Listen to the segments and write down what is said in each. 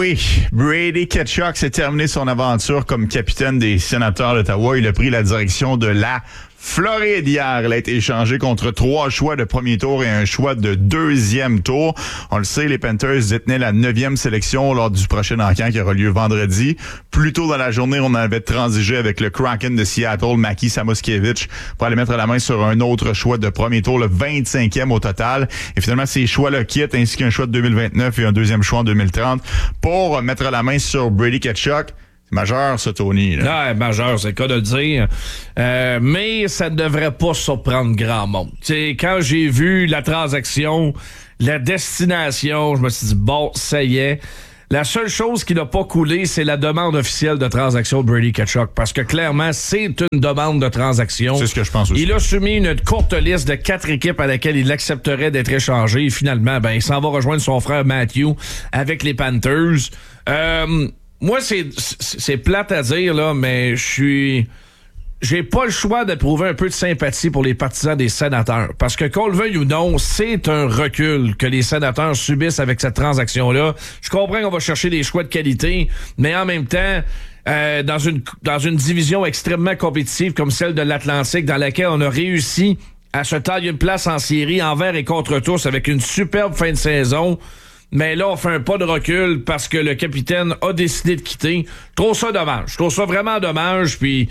oui, Brady Tkachuk s'est terminé son aventure comme capitaine des Sénateurs d'Ottawa. Il a pris la direction de la Floride hier. Il a été échangé contre 3 choix de premier tour et un choix de deuxième tour. On le sait, les Panthers détenaient la 9e sélection lors du prochain encamp qui aura lieu vendredi. Plus tôt dans la journée, on avait transigé avec le Kraken de Seattle, Maki Samoskevich, pour aller mettre la main sur un autre choix de premier tour, le 25e au total. Et finalement, ces choix-là quittent, ainsi qu'un choix de 2029 et un deuxième choix en 2030 pour mettre la main sur Brady Tkachuk. C'est majeur, ça, Tony. Là. Ouais, majeur, c'est le cas de le dire. Mais ça ne devrait pas surprendre grand monde. T'sais, quand j'ai vu la transaction, la destination, je me suis dit, bon, ça y est. La seule chose qui n'a pas coulé, c'est la demande officielle de transaction de Brady Tkachuk. Parce que clairement, c'est une demande de transaction. C'est ce que je pense aussi. Il a soumis une courte liste de 4 équipes à laquelle il accepterait d'être échangé. Et finalement, il s'en va rejoindre son frère Matthew avec les Panthers. Moi, c'est plate à dire, là, mais j'ai pas le choix d'éprouver un peu de sympathie pour les partisans des Sénateurs. Parce que qu'on le veuille ou non, c'est un recul que les Sénateurs subissent avec cette transaction-là. Je comprends qu'on va chercher des choix de qualité, mais en même temps, dans une division extrêmement compétitive comme celle de l'Atlantique, dans laquelle on a réussi à se tailler une place en série envers et contre tous avec une superbe fin de saison. Mais là, on fait un pas de recul parce que le capitaine a décidé de quitter. Je trouve ça dommage. Je trouve ça vraiment dommage. Puis,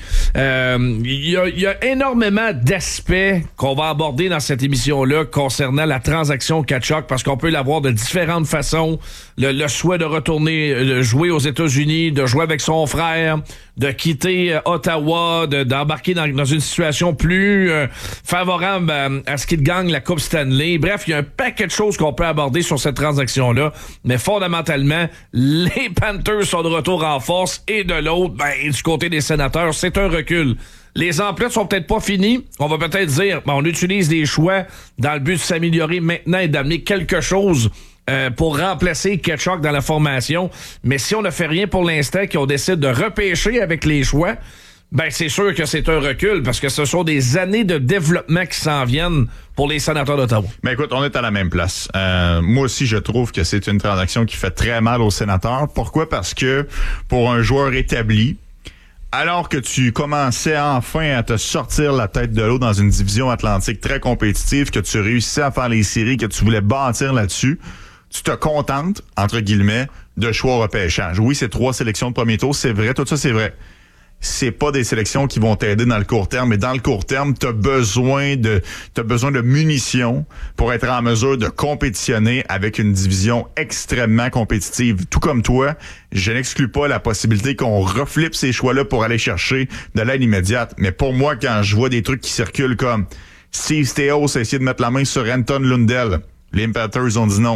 il y a énormément d'aspects qu'on va aborder dans cette émission-là concernant la transaction Tkachuk parce qu'on peut l'avoir de différentes façons. Le souhait de retourner jouer aux États-Unis, de jouer avec son frère, de quitter Ottawa, d'embarquer dans une situation plus favorable à ce qu'il gagne la Coupe Stanley. Bref, il y a un paquet de choses qu'on peut aborder sur cette transaction-là. Mais fondamentalement, les Panthers sont de retour en force et de l'autre, du côté des Sénateurs, c'est un recul. Les emplettes sont peut-être pas finis. On va peut-être dire, on utilise des choix dans le but de s'améliorer maintenant et d'amener quelque chose pour remplacer Tkachuk dans la formation. Mais si on ne fait rien pour l'instant, qu'on décide de repêcher avec les choix, c'est sûr que c'est un recul parce que ce sont des années de développement qui s'en viennent pour les Sénateurs d'Ottawa. Mais écoute, on est à la même place. Moi aussi, je trouve que c'est une transaction qui fait très mal aux Sénateurs. Pourquoi? Parce que pour un joueur établi, alors que tu commençais enfin à te sortir la tête de l'eau dans une division atlantique très compétitive, que tu réussissais à faire les séries, que tu voulais bâtir là-dessus, tu te contentes, entre guillemets, de choix au repêchage. Oui, c'est 3 sélections de premier tour, c'est vrai, tout ça c'est vrai. C'est pas des sélections qui vont t'aider dans le court terme, mais dans le court terme, t'as besoin de munitions pour être en mesure de compétitionner avec une division extrêmement compétitive. Tout comme toi, je n'exclus pas la possibilité qu'on reflippe ces choix-là pour aller chercher de l'aide immédiate. Mais pour moi, quand je vois des trucs qui circulent comme Steve Staios a essayé de mettre la main sur Anton Lundell, les Panthers ont dit non.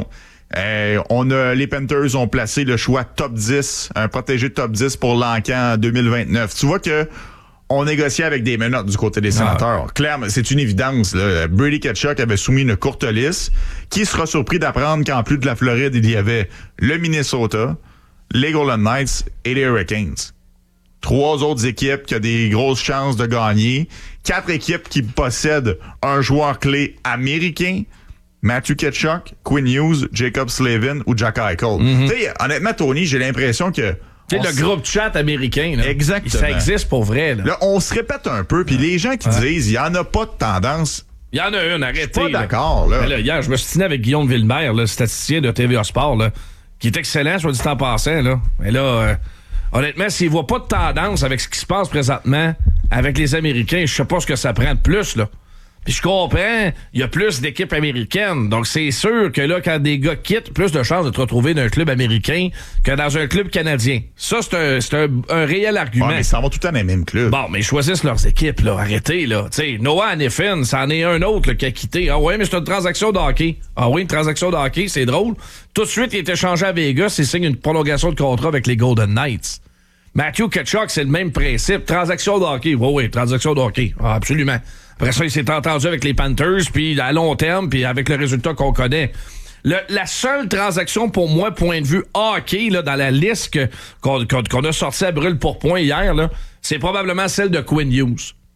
Les Panthers ont placé le choix top 10, un protégé top 10 pour l'encan en 2029. Tu vois que on négociait avec des menottes du côté des Sénateurs. Clairement, c'est une évidence. Là. Brady Tkachuk avait soumis une courte liste. Qui sera surpris d'apprendre qu'en plus de la Floride, il y avait le Minnesota, les Golden Knights et les Hurricanes. 3 autres équipes qui ont des grosses chances de gagner. 4 équipes qui possèdent un joueur clé américain. Matthew Tkachuk, Quinn Hughes, Jacob Slavin ou Jack Eichel. Honnêtement, Tony, j'ai l'impression que... C'est le groupe chat américain. Là. Exactement. Ça existe pour vrai. Là, on se répète un peu, puis les gens qui disent il n'y en a pas de tendance... Il y en a une, arrêtez. Je suis pas d'accord. Là. Là, hier, je me suis tenu avec Guillaume Villemer, le statisticien de TVA Sport, là, qui est excellent, soit dit en passant. Là. Mais là, honnêtement, s'il ne voit pas de tendance avec ce qui se passe présentement avec les Américains, je sais pas ce que ça prend de plus, là. Puis je comprends, il y a plus d'équipes américaines. Donc, c'est sûr que là, quand des gars quittent, plus de chances de te retrouver dans un club américain que dans un club canadien. Ça, c'est un réel argument. Mais ça va tout le temps dans les mêmes clubs. Bon, mais ils choisissent leurs équipes, là. Arrêtez, là. Tu sais, Noah Hanifin, c'en est un autre là, qui a quitté. Ah ouais, mais c'est une transaction de hockey. Ah oui, une transaction de hockey, c'est drôle. Tout de suite, il est échangé à Vegas et signe une prolongation de contrat avec les Golden Knights. Matthew Tkachuk, c'est le même principe. Transaction de hockey. Oui, transaction de hockey. Ah, absolument. Après ça, il s'est entendu avec les Panthers, puis à long terme, puis avec le résultat qu'on connaît. La seule transaction pour moi, point de vue hockey, là, dans la liste qu'on a sortie à brûle pour point hier, là, c'est probablement celle de Quinn Hughes.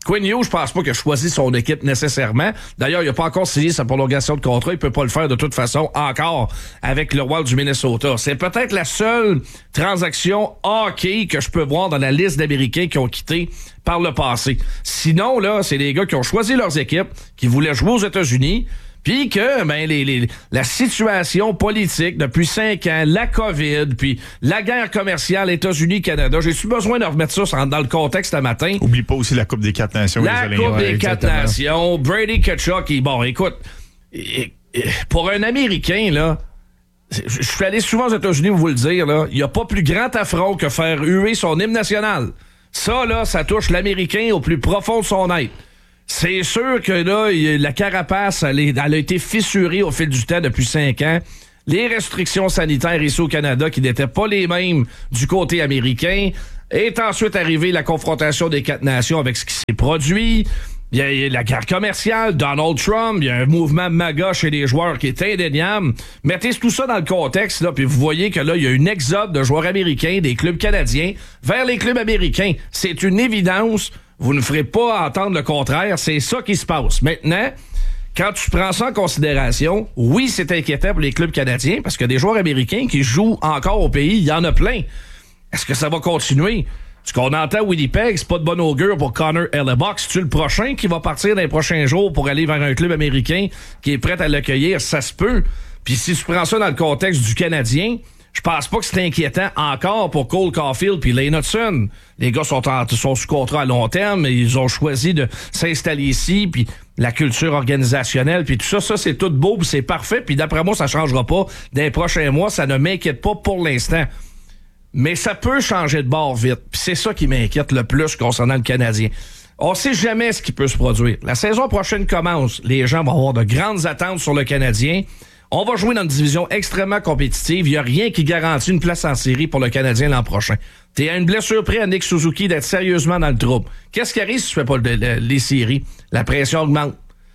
Quinn Hughes, je pense pas qu'il a choisi son équipe nécessairement. D'ailleurs, il n'a pas encore signé sa prolongation de contrat. Il peut pas le faire de toute façon encore avec le Wild du Minnesota. C'est peut-être la seule transaction hockey que je peux voir dans la liste d'Américains qui ont quitté par le passé. Sinon, là, c'est des gars qui ont choisi leurs équipes, qui voulaient jouer aux États-Unis, puis que la situation politique depuis 5 ans, la COVID, puis la guerre commerciale États-Unis-Canada, j'ai-tu besoin de remettre ça dans le contexte ce matin? Oublie pas aussi la Coupe des 4 Nations. La Coupe des 4 Nations, Brady Tkachuk, bon, écoute, pour un Américain, là, je suis allé souvent aux États-Unis, vous le dire, là, il n'y a pas plus grand affront que faire huer son hymne national. Ça, là, ça touche l'Américain au plus profond de son être. C'est sûr que là, la carapace, elle a été fissurée au fil du temps depuis 5 ans. Les restrictions sanitaires ici au Canada, qui n'étaient pas les mêmes du côté américain, est ensuite arrivée la confrontation des 4 nations avec ce qui s'est produit. Il y a la guerre commerciale, Donald Trump, il y a un mouvement MAGA chez les joueurs qui est indéniable. Mettez tout ça dans le contexte, là, puis vous voyez que là, il y a une exode de joueurs américains, des clubs canadiens, vers les clubs américains. C'est une évidence. Vous ne ferez pas entendre le contraire. C'est ça qui se passe. Maintenant, quand tu prends ça en considération, oui, c'est inquiétant pour les clubs canadiens parce que des joueurs américains qui jouent encore au pays, il y en a plein. Est-ce que ça va continuer? Ce qu'on entend à Winnipeg, c'est pas de bon augure pour Connor Hellebuyck. C'est-tu le prochain qui va partir dans les prochains jours pour aller vers un club américain qui est prêt à l'accueillir? Ça se peut. Puis si tu prends ça dans le contexte du Canadien, je pense pas que c'est inquiétant encore pour Cole Caulfield puis Lane Hutson. Les gars sont sous contrat à long terme et ils ont choisi de s'installer ici, puis la culture organisationnelle, puis tout ça c'est tout beau, puis c'est parfait, puis d'après moi, ça changera pas dans les prochains mois. Ça ne m'inquiète pas pour l'instant. Mais ça peut changer de bord vite, puis c'est ça qui m'inquiète le plus concernant le Canadien. On sait jamais ce qui peut se produire. La saison prochaine commence. Les gens vont avoir de grandes attentes sur le Canadien. On va jouer dans une division extrêmement compétitive. Il n'y a rien qui garantit une place en série pour le Canadien l'an prochain. T'es à une blessure près à Nick Suzuki d'être sérieusement dans le trouble. Qu'est-ce qui arrive si tu fais pas les séries? La pression augmente.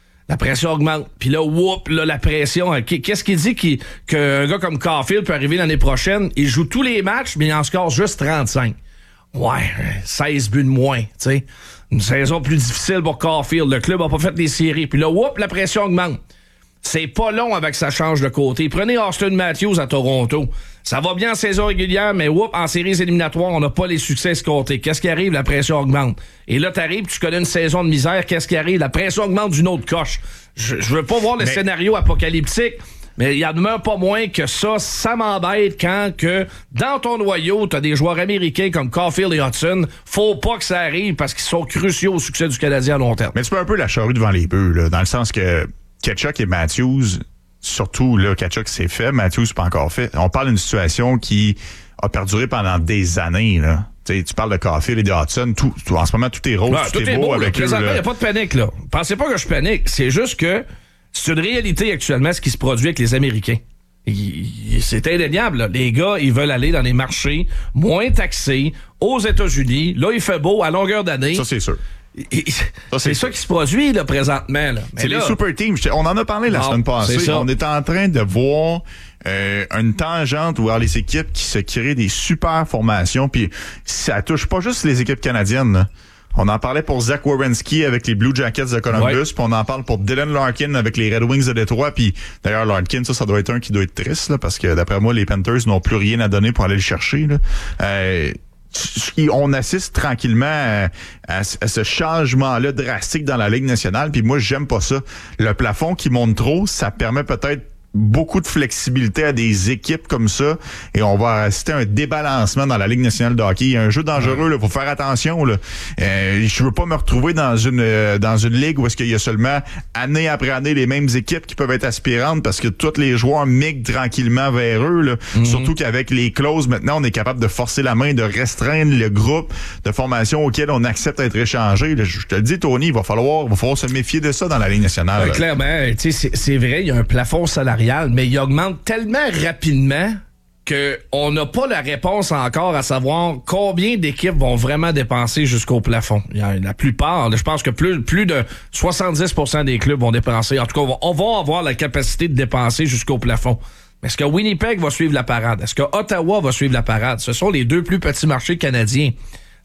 Puis là, la pression. Qu'est-ce qui dit qu'un gars comme Caulfield peut arriver l'année prochaine? Il joue tous les matchs, mais il en score juste 35. Ouais, 16 buts de moins, tu sais. Une saison plus difficile pour Caulfield. Le club n'a pas fait les séries. Puis là, la pression augmente. C'est pas long avec ça change de côté. Prenez Austin Matthews à Toronto. Ça va bien en saison régulière, mais en séries éliminatoires, on n'a pas les succès escomptés. Qu'est-ce qui arrive? La pression augmente. Et là, t'arrives, tu connais une saison de misère. Qu'est-ce qui arrive? La pression augmente d'une autre coche. Je veux pas voir le scénario apocalyptique, mais il y en demeure pas moins que ça m'embête quand que dans ton noyau, t'as des joueurs américains comme Caulfield et Hudson. Faut pas que ça arrive parce qu'ils sont cruciaux au succès du Canadien à long terme. Mais tu peux un peu la charrue devant les bœufs, là, dans le sens que Tkachuk et Matthews, surtout là, Tkachuk c'est fait, Matthews c'est pas encore fait. On parle d'une situation qui a perduré pendant des années, là. Tu parles de Caulfield et de Hudson, en ce moment tout est rose, tout est beau avec eux. Présentement, il n'y a pas de panique, là. Pensez pas que je panique, c'est juste que c'est une réalité actuellement ce qui se produit avec les Américains. C'est indéniable, là. Les gars, ils veulent aller dans les marchés moins taxés aux États-Unis. Là, il fait beau à longueur d'année. Ça, c'est sûr. C'est ça qui se produit là, présentement. Là. C'est les super teams. On en a parlé la semaine passée. On est en train de voir une tangente où les équipes qui se créent des super formations. Puis ça touche pas juste les équipes canadiennes. Là. On en parlait pour Zach Werenski avec les Blue Jackets de Columbus. Puis on en parle pour Dylan Larkin avec les Red Wings de Détroit. Puis d'ailleurs, Larkin, ça doit être un qui doit être triste là, parce que d'après moi, les Panthers n'ont plus rien à donner pour aller le chercher. Là. On assiste tranquillement à ce changement-là drastique dans la Ligue nationale. Puis moi, j'aime pas ça. Le plafond qui monte trop, ça permet peut-être beaucoup de flexibilité à des équipes comme ça et on va assister à un débalancement dans la Ligue nationale de hockey. Il y a un jeu dangereux, là, faut faire attention. Là. Je veux pas me retrouver dans une ligue où est-ce qu'il y a seulement année après année les mêmes équipes qui peuvent être aspirantes parce que tous les joueurs migrent tranquillement vers eux. Là. Surtout qu'avec les clauses, maintenant, on est capable de forcer la main, de restreindre le groupe de formation auquel on accepte d'être échangé. Là, je te le dis, Tony, il va falloir se méfier de ça dans la Ligue nationale. Clairement, c'est vrai, il y a un plafond salarial, mais il augmente tellement rapidement qu'on n'a pas la réponse encore à savoir combien d'équipes vont vraiment dépenser jusqu'au plafond. La plupart, je pense que plus de 70% des clubs vont dépenser. En tout cas, on va avoir la capacité de dépenser jusqu'au plafond. Mais est-ce que Winnipeg va suivre la parade? Est-ce que Ottawa va suivre la parade? Ce sont les deux plus petits marchés canadiens.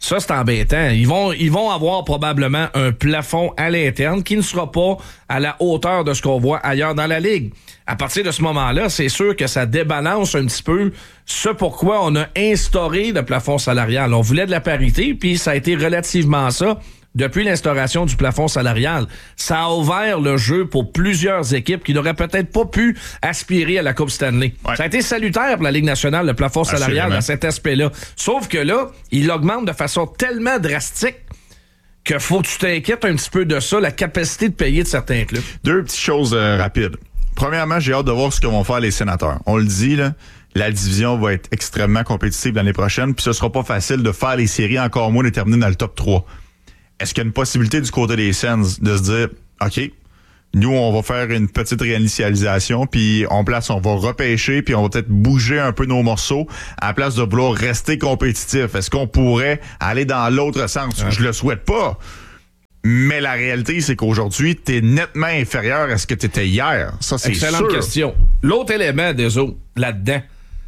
Ça, c'est embêtant. Ils vont avoir probablement un plafond à l'interne qui ne sera pas à la hauteur de ce qu'on voit ailleurs dans la Ligue. À partir de ce moment-là, c'est sûr que ça débalance un petit peu ce pourquoi on a instauré le plafond salarial. On voulait de la parité, puis ça a été relativement ça depuis l'instauration du plafond salarial. Ça a ouvert le jeu pour plusieurs équipes qui n'auraient peut-être pas pu aspirer à la Coupe Stanley. Ouais. Ça a été salutaire pour la Ligue nationale, le plafond salarial, à cet aspect-là. Sauf que là, il augmente de façon tellement drastique que faut que tu t'inquiètes un petit peu de ça, la capacité de payer de certains clubs. Deux petites choses rapides. Premièrement, j'ai hâte de voir ce que vont faire les Sénateurs. On le dit, là, la division va être extrêmement compétitive l'année prochaine, puis ce sera pas facile de faire les séries, encore moins de terminer dans le top 3. Est-ce qu'il y a une possibilité du côté des Sens de se dire, OK, nous, on va faire une petite réinitialisation, puis on va repêcher, puis on va peut-être bouger un peu nos morceaux à la place de vouloir rester compétitif. Est-ce qu'on pourrait aller dans l'autre sens? Ouais. Je le souhaite pas. Mais la réalité, c'est qu'aujourd'hui, t'es nettement inférieur à ce que t'étais hier. Ça, c'est sûr. Excellente question. L'autre élément des autres, là-dedans,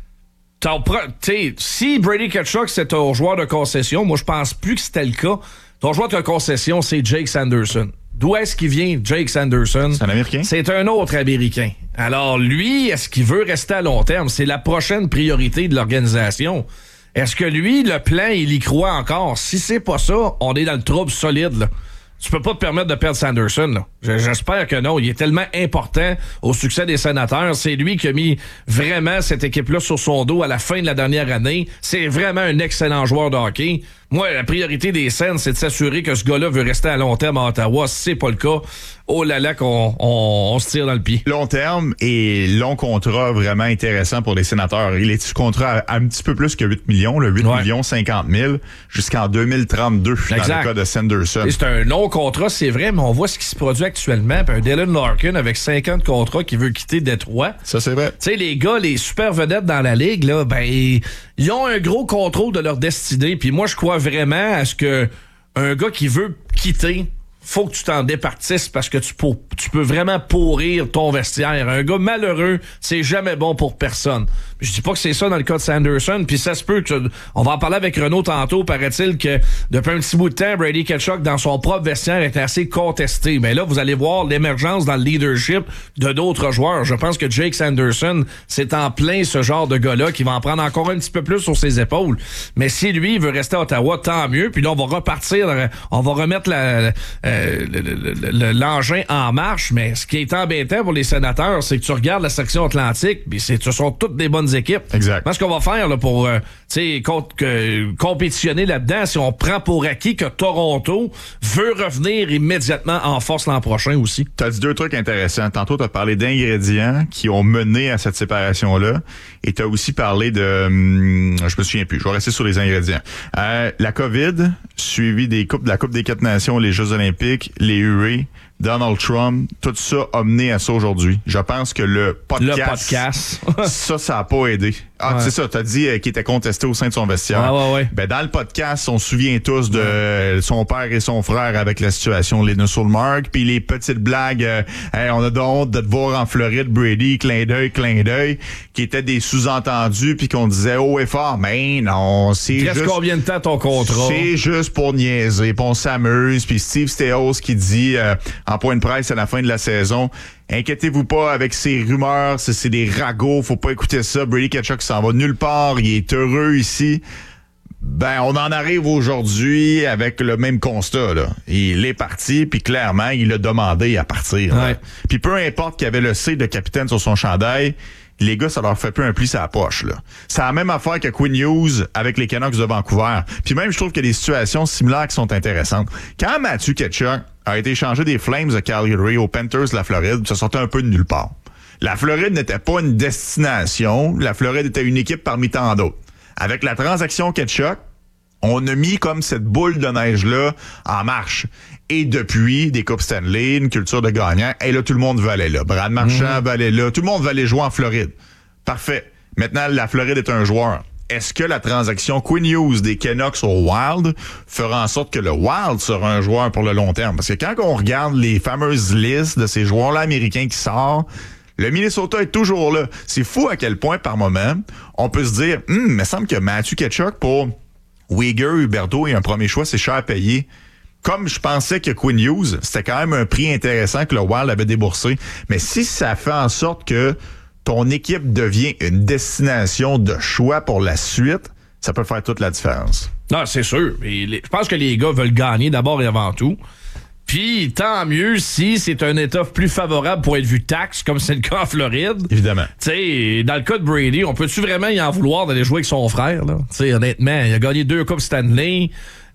si Brady Tkachuk, c'est un joueur de concession, moi, je pense plus que c'était le cas. Ton joueur de concession, c'est Jake Sanderson. D'où est-ce qu'il vient, Jake Sanderson? C'est un Américain? C'est un autre Américain. Alors, lui, est-ce qu'il veut rester à long terme? C'est la prochaine priorité de l'organisation. Est-ce que lui, le plan, il y croit encore? Si c'est pas ça, on est dans le trouble solide, là. Tu peux pas te permettre de perdre Sanderson, là. J'espère que non. Il est tellement important au succès des Sénateurs. C'est lui qui a mis vraiment cette équipe-là sur son dos à la fin de la dernière année. C'est vraiment un excellent joueur de hockey. Moi, la priorité des Sens, c'est de s'assurer que ce gars-là veut rester à long terme à Ottawa. Si c'est pas le cas, oh là là qu'on se tire dans le pied. Long terme et long contrat vraiment intéressant pour les Sénateurs. Il est sous contrat à un petit peu plus que 8 millions, là, 8 millions 50 000 jusqu'en 2032 exact. Dans le cas de Sanderson. Et c'est un long contrat, c'est vrai, mais on voit ce qui se produit actuellement. Puis un Dylan Larkin avec 5 ans de contrat qui veut quitter Détroit. Ça, c'est vrai. Tu sais, les gars, les super vedettes dans la Ligue, là, ben, ils ont un gros contrôle de leur destinée. Puis moi, je crois vraiment à ce que un gars qui veut quitter, faut que tu t'en départisses parce que tu peux vraiment pourrir ton vestiaire. Un gars malheureux, c'est jamais bon pour personne. Je dis pas que c'est ça dans le cas de Sanderson, puis ça se peut que... On va en parler avec Renaud tantôt, paraît-il que depuis un petit bout de temps, Brady Tkachuk, dans son propre vestiaire, était assez contesté. Mais là, vous allez voir l'émergence dans le leadership de d'autres joueurs. Je pense que Jake Sanderson, c'est en plein ce genre de gars-là qui va en prendre encore un petit peu plus sur ses épaules. Mais si lui veut rester à Ottawa, tant mieux. Puis là, on va repartir, on va remettre l'engin en marche. Mais ce qui est embêtant pour les Sénateurs, c'est que tu regardes la section Atlantique, puis ce sont toutes des bonnes équipes. Exact. Ce qu'on va faire là, pour compétitionner là-dedans, si on prend pour acquis que Toronto veut revenir immédiatement en force l'an prochain aussi. Tu as dit deux trucs intéressants. Tantôt, tu as parlé d'ingrédients qui ont mené à cette séparation-là. Et tu as aussi parlé de... je me souviens plus. Je vais rester sur les ingrédients. La COVID, suivi de la Coupe des 4 Nations, les Jeux olympiques, les UE, Donald Trump, tout ça a mené à ça aujourd'hui. Je pense que le podcast ça a pas aidé. Ah, ouais. C'est ça, t'as dit qu'il était contesté au sein de son vestiaire. Ouais. Ben, dans le podcast, on se souvient tous de son père et son frère avec la situation Linus Ullmark, puis les petites blagues, hey, on a honte de te voir en Floride, Brady, clin d'œil, qui étaient des sous-entendus, puis qu'on disait haut et fort, mais non, c'est juste... Reste combien de temps ton contrat? C'est juste pour niaiser, puis on s'amuse, puis Steve Staios qui dit en point de presse à la fin de la saison, inquiétez-vous pas avec ces rumeurs, c'est des ragots, faut pas écouter ça. Brady Tkachuk s'en va nulle part, il est heureux ici. Ben, on en arrive aujourd'hui avec le même constat, là. Il est parti, puis clairement, il a demandé à partir. Ouais. Puis peu importe qu'il y avait le C de capitaine sur son chandail, les gars, ça leur fait plus un pli sur la poche, là. C'est la même affaire que Quinn Hughes avec les Canucks de Vancouver. Puis même, je trouve qu'il y a des situations similaires qui sont intéressantes. Quand Matthew Tkachuk a été échangé des Flames de Calgary aux Panthers de la Floride, ça sortait un peu de nulle part. La Floride n'était pas une destination. La Floride était une équipe parmi tant d'autres. Avec la transaction Tkachuk, on a mis comme cette boule de neige-là en marche. Et depuis, des Coupes Stanley, une culture de gagnant, et là, tout le monde veut aller là. Brad Marchand veut aller là. Tout le monde veut aller jouer en Floride. Parfait. Maintenant, la Floride est un joueur. Est-ce que la transaction Quinn Hughes des Canucks au Wild fera en sorte que le Wild sera un joueur pour le long terme? Parce que quand on regarde les fameuses listes de ces joueurs-là américains qui sortent, le Minnesota est toujours là. C'est fou à quel point, par moment, on peut se dire, il me semble que Matthew Tkachuk, pour Weegar, Huberdeau et un premier choix, c'est cher à payer. Comme je pensais que Quinn Hughes, c'était quand même un prix intéressant que le Wild avait déboursé. Mais si ça fait en sorte que ton équipe devient une destination de choix pour la suite, ça peut faire toute la différence. Non, c'est sûr. Je pense que les gars veulent gagner d'abord et avant tout. Puis, tant mieux si c'est un état plus favorable pour être vu taxe, comme c'est le cas en Floride. Évidemment. Tu sais, dans le cas de Brady, on peut-tu vraiment y en vouloir d'aller jouer avec son frère, là? Tu sais, honnêtement, il a gagné 2 Coupes Stanley.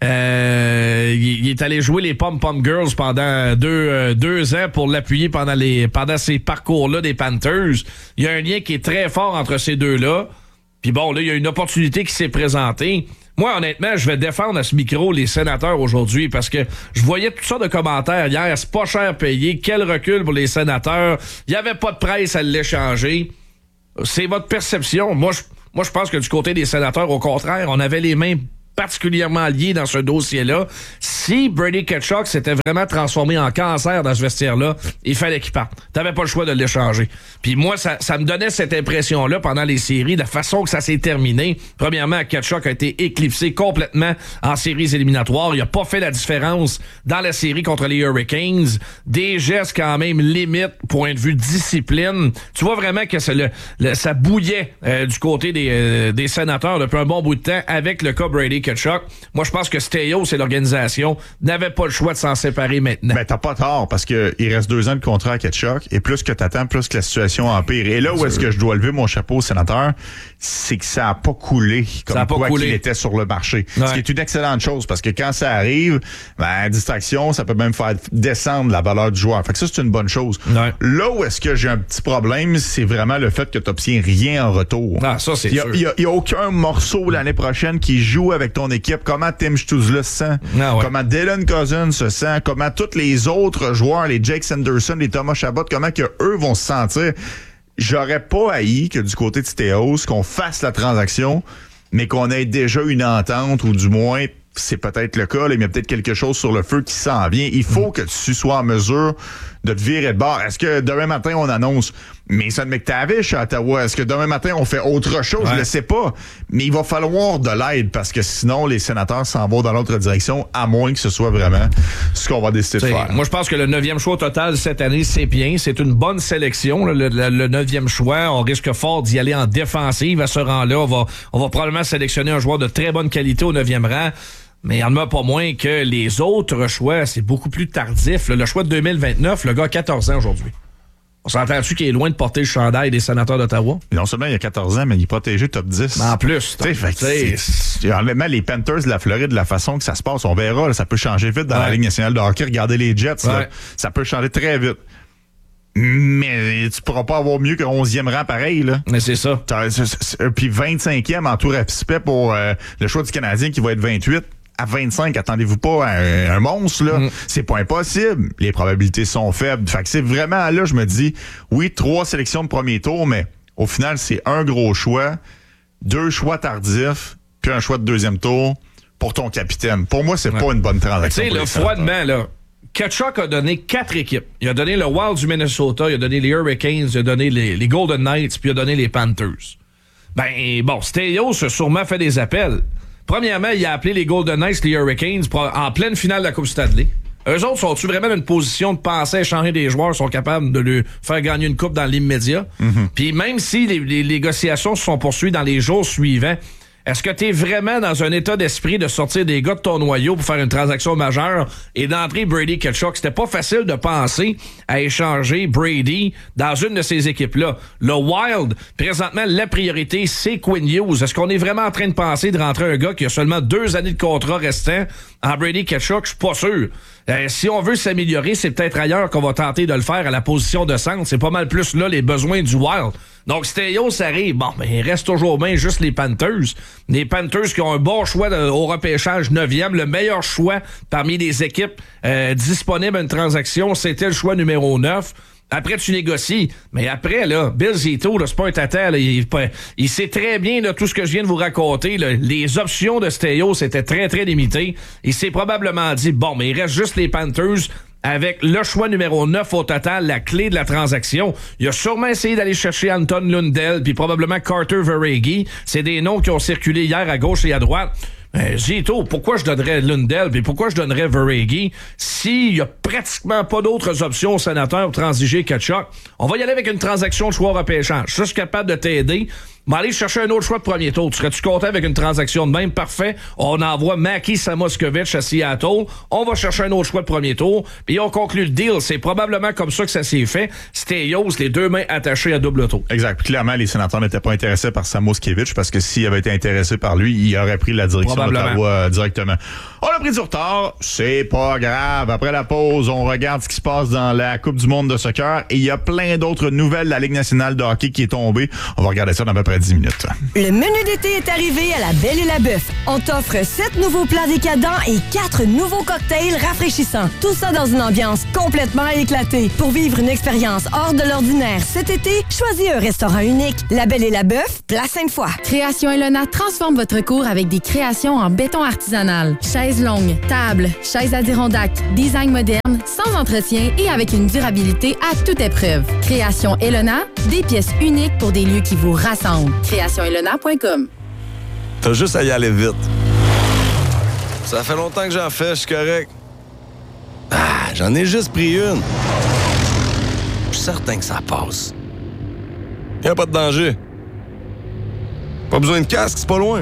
Il est allé jouer les Pom-Pom Girls pendant deux ans pour l'appuyer pendant ces parcours-là des Panthers. Il y a un lien qui est très fort entre ces deux-là. Puis bon, là, il y a une opportunité qui s'est présentée. Moi, honnêtement, je vais défendre à ce micro les Sénateurs aujourd'hui parce que je voyais toutes sortes de commentaires hier. C'est pas cher payé. Quel recul pour les Sénateurs. Il n'y avait pas de presse à l'échanger. C'est votre perception. Moi, je pense que du côté des Sénateurs, au contraire, on avait les mains particulièrement liés dans ce dossier-là. Si Brady Tkachuk s'était vraiment transformé en cancer dans ce vestiaire-là, il fallait qu'il parte. T'avais pas le choix de l'échanger. Puis moi, ça me donnait cette impression-là pendant les séries, de la façon que ça s'est terminé. Premièrement, Tkachuk a été éclipsé complètement en séries éliminatoires. Il a pas fait la différence dans la série contre les Hurricanes. Des gestes quand même limite, point de vue discipline. Tu vois vraiment que ça bouillait du côté des Sénateurs depuis un bon bout de temps avec le cas Brady Tkachuk. Moi, je pense que Steyos et l'organisation n'avaient pas le choix de s'en séparer maintenant. Ben, t'as pas tort, parce que il reste 2 ans de contrat à Tkachuk, et plus que t'attends, plus que la situation empire. Et là où est-ce que je dois lever mon chapeau au sénateur, c'est que ça a pas coulé comme quoi qu'il était sur le marché. Ouais. Ce qui est une excellente chose, parce que quand ça arrive, ben, distraction, ça peut même faire descendre la valeur du joueur. Fait que ça, c'est une bonne chose. Ouais. Là où est-ce que j'ai un petit problème, c'est vraiment le fait que t'obtiens rien en retour. Ah, ça, c'est sûr. Il y a aucun morceau l'année prochaine qui joue avec ton équipe, comment Tim Stützle se sent, comment Dylan Cousins se sent, comment tous les autres joueurs, les Jake Sanderson, les Thomas Chabot, comment que eux vont se sentir. J'aurais pas haï que du côté de Steyos, qu'on fasse la transaction, mais qu'on ait déjà une entente, ou du moins, c'est peut-être le cas, là, mais il y a peut-être quelque chose sur le feu qui s'en vient. Il faut que tu sois en mesure de te virer de bord. Est-ce que demain matin, on annonce Mason McTavish à Ottawa? Est-ce que demain matin, on fait autre chose? Ouais. Je le sais pas. Mais il va falloir de l'aide parce que sinon, les Sénateurs s'en vont dans l'autre direction, à moins que ce soit vraiment ce qu'on va décider de faire. Moi, je pense que le 9e choix total cette année, c'est bien. C'est une bonne sélection, le 9e choix. On risque fort d'y aller en défensive à ce rang-là. On va probablement sélectionner un joueur de très bonne qualité au 9e rang. Mais il en a pas moins que les autres choix, c'est beaucoup plus tardif. Le choix de 2029, le gars a 14 ans aujourd'hui. On s'entend-tu qu'il est loin de porter le chandail des Sénateurs d'Ottawa? Non seulement il a 14 ans, mais il est protégé top 10. En plus. Honnêtement, les Panthers de la Floride, de la façon que ça se passe, on verra, là, ça peut changer vite dans la Ligue nationale de hockey. Regardez les Jets, là, ça peut changer très vite. Mais tu pourras pas avoir mieux que 11e rang pareil, là. Mais c'est ça. Puis 25e en tout respect pour le choix du Canadien qui va être 28. À 25, attendez-vous pas à un monstre, là. C'est pas impossible. Les probabilités sont faibles. Fait que c'est vraiment là, je me dis, oui, 3 sélections de premier tour, mais au final, c'est un gros choix, 2 choix tardifs, puis un choix de 2e tour pour ton capitaine. Pour moi, c'est pas une bonne transaction. Tu sais, là, froidement, là, Tkachuk a donné 4 équipes. Il a donné le Wild du Minnesota, il a donné les Hurricanes, il a donné les Golden Knights, puis il a donné les Panthers. Ben, bon, Steyos a sûrement fait des appels. Premièrement, il a appelé les Golden Knights, les Hurricanes, en pleine finale de la Coupe Stanley. Eux autres, sont-ils vraiment dans une position de penser à échanger des joueurs, sont capables de lui faire gagner une coupe dans l'immédiat? Puis même si les négociations se sont poursuivies dans les jours suivants, est-ce que tu es vraiment dans un état d'esprit de sortir des gars de ton noyau pour faire une transaction majeure et d'entrer Brady Tkachuk? C'était pas facile de penser à échanger Brady dans une de ces équipes-là. Le Wild, présentement, la priorité, c'est Quinn Hughes. Est-ce qu'on est vraiment en train de penser de rentrer un gars qui a seulement 2 années de contrat restant en Brady Tkachuk? Je suis pas sûr. Si on veut s'améliorer, c'est peut-être ailleurs qu'on va tenter de le faire à la position de centre. C'est pas mal plus là les besoins du Wild. Donc, Steyos arrive. Bon, mais il reste toujours bien juste les Panthers. Les Panthers qui ont un bon choix au repêchage 9e. Le meilleur choix parmi les équipes disponibles à une transaction, c'était le choix numéro 9. Après, tu négocies. Mais après, là, Bill Zito, là, c'est pas un tata. Là, il sait très bien là, tout ce que je viens de vous raconter. Là, les options de Steyos étaient très, très limitées. Il s'est probablement dit, bon, mais il reste juste les Panthers avec le choix numéro 9 au total, la clé de la transaction. Il a sûrement essayé d'aller chercher Anton Lundell puis probablement Carter Verhaeghe. C'est des noms qui ont circulé hier à gauche et à droite. Zito, pourquoi je donnerais Lundell puis pourquoi je donnerais Verhaeghe s'il y a pratiquement pas d'autres options au Sénateur pour transiger Tkachuk? On va y aller avec une transaction de choix repêchage. Je suis capable de t'aider. Mais aller chercher un autre choix de premier tour. Tu serais-tu content avec une transaction de même? Parfait. On envoie Maki Samoskevich à Seattle. On va chercher un autre choix de premier tour. Puis on conclut le deal. C'est probablement comme ça que ça s'est fait. Steyos, les deux mains attachées à double tour. Exact. Puis clairement, les Sénateurs n'étaient pas intéressés par Samoskevich parce que s'il avait été intéressé par lui, il aurait pris la direction d'Ottawa directement. On a pris du retard. C'est pas grave. Après la pause, on regarde ce qui se passe dans la Coupe du monde de soccer et il y a plein d'autres nouvelles de la Ligue nationale de hockey qui est tombée. On va regarder ça dans à peu près 10 minutes. Le menu d'été est arrivé à la Belle et la Bœuf. On t'offre 7 nouveaux plats décadents et 4 nouveaux cocktails rafraîchissants. Tout ça dans une ambiance complètement éclatée. Pour vivre une expérience hors de l'ordinaire cet été, choisis un restaurant unique. La Belle et la Bœuf, Place Sainte-Foy. Création Elona transforme votre cour avec des créations en béton artisanal. Chaises longues, tables, chaises Adirondack, design moderne, sans entretien et avec une durabilité à toute épreuve. Création Elona, des pièces uniques pour des lieux qui vous rassemblent. CréationElona.com. T'as juste à y aller vite. Ça fait longtemps que j'en fais, je suis correct. J'en ai juste pris une. Je suis certain que ça passe. Y'a pas de danger. Pas besoin de casque, c'est pas loin.